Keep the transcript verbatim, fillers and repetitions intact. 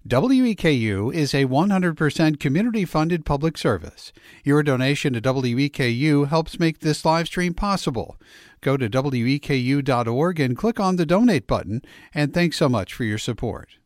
W E K U is a one hundred percent community-funded public service. Your donation to W E K U helps make this live stream possible. Go to W E K U dot org and click on the Donate button, and thanks so much for your support.